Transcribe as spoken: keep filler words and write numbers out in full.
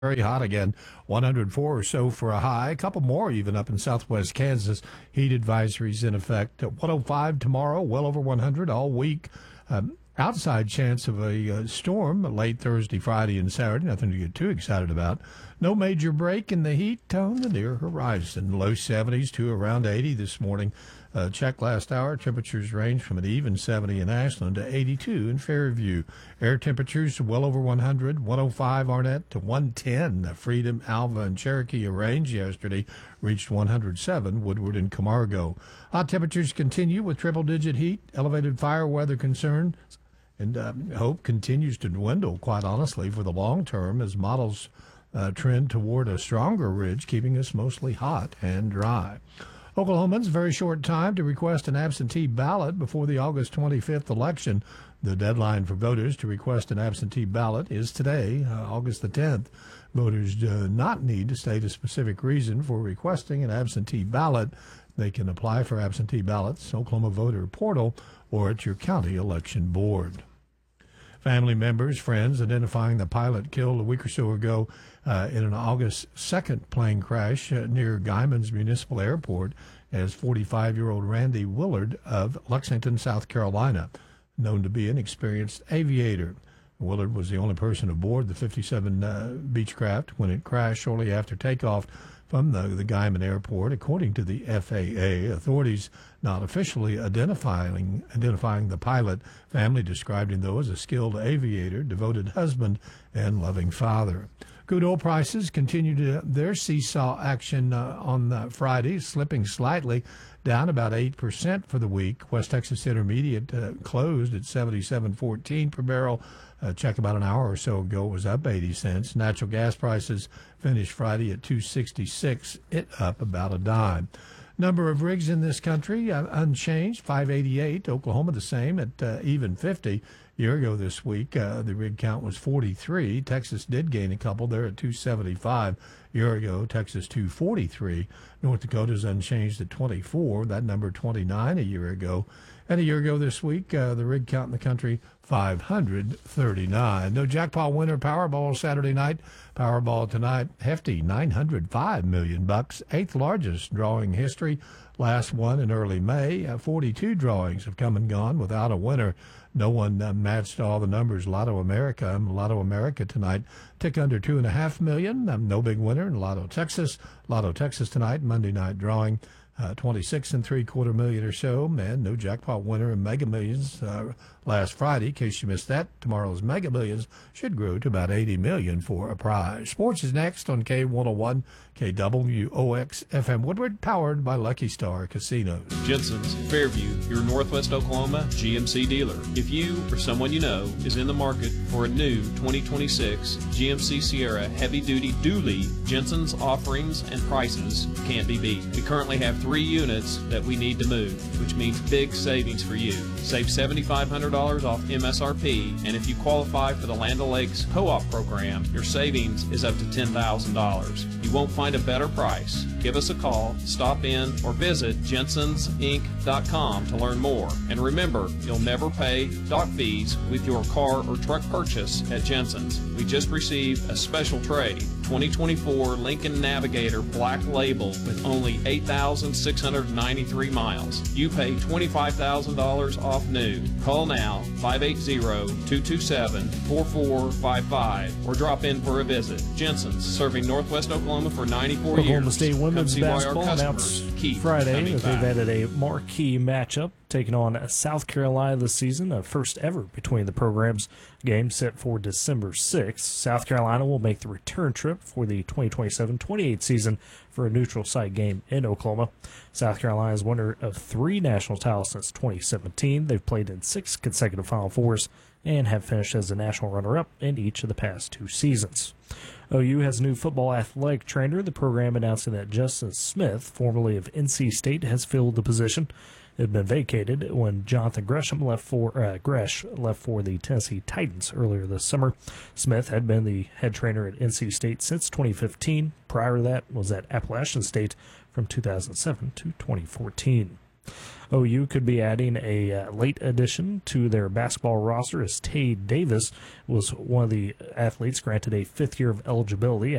Very hot again, one hundred four or so for a high. A couple more even up in southwest Kansas. Heat advisories in effect. At one oh five tomorrow, well over one hundred all week. Um, outside chance of a uh, storm late Thursday, Friday, and Saturday. Nothing to get too excited about. No major break in the heat on the near horizon. Low seventies to around eighty this morning. Uh, check last hour. Temperatures range from an even seventy in Ashland to eighty-two in Fairview. Air temperatures well over one hundred. one oh five Arnett to one ten. Freedom, Alva, and Cherokee range yesterday reached one hundred seven. Woodward and Camargo. Hot temperatures continue with triple-digit heat. Elevated fire weather concerns. And uh, hope continues to dwindle, quite honestly, for the long term as models uh, trend toward a stronger ridge, keeping us mostly hot and dry. Oklahomans, very short time to request an absentee ballot before the August twenty-fifth election. The deadline for voters to request an absentee ballot is today, uh, August the tenth. Voters do not need to state a specific reason for requesting an absentee ballot. They can apply for absentee ballots, Oklahoma Voter Portal, or at your county election board. Family members, friends identifying the pilot killed a week or so ago uh, in an August second plane crash uh, near Guymans Municipal Airport as forty-five-year-old Randy Willard of Lexington, South Carolina, known to be an experienced aviator. Willard was the only person aboard the fifty-seven uh, Beechcraft when it crashed shortly after takeoff from the, the Guymon Airport, according to the F A A. Authorities not officially identifying identifying the pilot. Family described him, though, as a skilled aviator, devoted husband, and loving father. Crude oil prices continue to their seesaw action uh, on uh, Friday, slipping slightly, down about eight percent for the week. West Texas Intermediate uh, closed at seventy-seven fourteen per barrel. Uh, check about an hour or so ago, it was up eighty cents. Natural gas prices finished Friday at two sixty-six, it up about a dime. Number of rigs in this country uh, unchanged, five eighty-eight. Oklahoma the same at uh, even fifty. A year ago this week, uh, the rig count was forty-three. Texas did gain a couple there at two seventy-five. A year ago, Texas two forty-three. North Dakota's unchanged at twenty-four. That number twenty-nine a year ago. And a year ago this week, uh, the rig count in the country, five hundred thirty-nine. No jackpot winner Powerball Saturday night. Powerball tonight, hefty nine hundred five million bucks, eighth largest drawing history. Last one in early May. Uh, forty-two drawings have come and gone without a winner. No one uh, matched all the numbers. Lotto America, um, Lotto America tonight, tick under two and a half million. Um, no big winner in Lotto Texas. Lotto Texas tonight, Monday night drawing. Uh, twenty-six and three quarter million or so, and no jackpot winner in Mega Millions uh, last Friday. In case you missed that, tomorrow's Mega Millions should grow to about eighty million for a prize. Sports is next on K one oh one, K W O X F M Woodward, powered by Lucky Star Casinos. Jensen's, Fairview, your Northwest Oklahoma G M C dealer. If you or someone you know is in the market for a new twenty twenty-six G M C Sierra heavy-duty dually, Jensen's offerings and prices can't be beat. We currently have three units that we need to move, which means big savings for you. Save seven thousand five hundred dollars off M S R P, and if you qualify for the Land O'Lakes Co-op program, your savings is up to ten thousand dollars. You won't find a better price. Give us a call, stop in, or visit jensens inc dot com to learn more. And remember, you'll never pay dock fees with your car or truck purchase at Jensen's. We just received a special trade, twenty twenty-four Lincoln Navigator Black Label with only eight thousand six hundred ninety-three miles. You pay twenty-five thousand dollars off new. Call now, five eight zero, two two seven, four four five five, or drop in for a visit. Jensen's, serving Northwest Oklahoma for ninety-four Oklahoma years. Oklahoma State women's basketball announced Friday that they've added a marquee matchup taking on South Carolina this season, a first ever between the programs. Game set for December sixth. South Carolina will make the return trip for the twenty twenty-seven twenty-eight season for a neutral site game in Oklahoma. South Carolina is winner of three national titles since twenty seventeen. They've played in six consecutive Final Fours and have finished as a national runner-up in each of the past two seasons. O U has a new football athletic trainer. The program announcing that Justin Smith, formerly of N C State, has filled the position. It had been vacated when Jonathan Gresham left for uh, Gresh left for the Tennessee Titans earlier this summer. Smith had been the head trainer at N C State since twenty fifteen. Prior to that was at Appalachian State from two thousand seven to twenty fourteen. O U could be adding a uh, late addition to their basketball roster as Tay Davis was one of the athletes granted a fifth year of eligibility